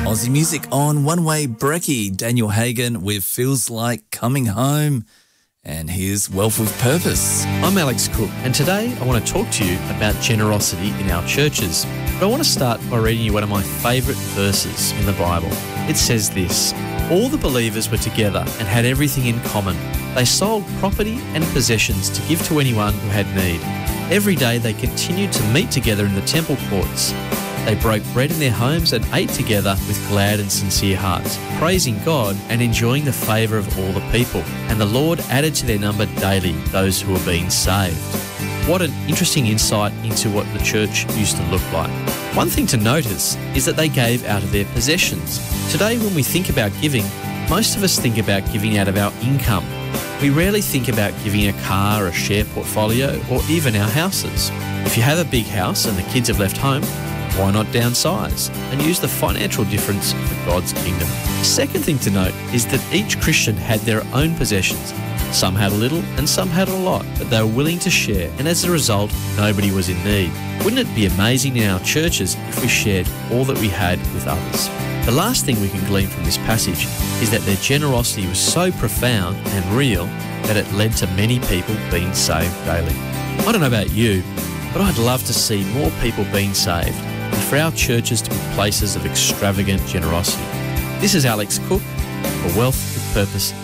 Aussie music on One Way Brekkie, Daniel Hagen with Feels Like Coming Home. And here's Wealth with Purpose. I'm Alex Cook, and today I want to talk to you about generosity in our churches. But I want to start by reading you one of my favourite verses in the Bible. It says this: all the believers were together and had everything in common. They sold property and possessions to give to anyone who had need. Every day they continued to meet together in the temple courts. They broke bread in their homes and ate together with glad and sincere hearts, praising God and enjoying the favour of all the people. And the Lord added to their number daily those who were being saved. What an interesting insight into what the church used to look like. One thing to notice is that they gave out of their possessions. Today, when we think about giving, most of us think about giving out of our income. We rarely think about giving a car, a share portfolio, or even our houses. If you have a big house and the kids have left home, why not downsize and use the financial difference for God's kingdom? The second thing to note is that each Christian had their own possessions. Some had a little and some had a lot, but they were willing to share, and as a result, nobody was in need. Wouldn't it be amazing in our churches if we shared all that we had with others? The last thing we can glean from this passage is that their generosity was so profound and real that it led to many people being saved daily. I don't know about you, but I'd love to see more people being saved and for our churches to be places of extravagant generosity. This is Alex Cook for Wealth with Purpose